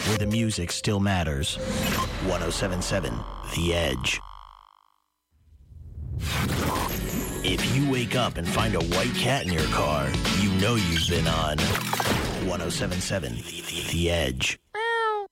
where the music still matters. 107.7 The Edge. If you wake up and find a white cat in your car, you know you've been on 107.7 The Edge.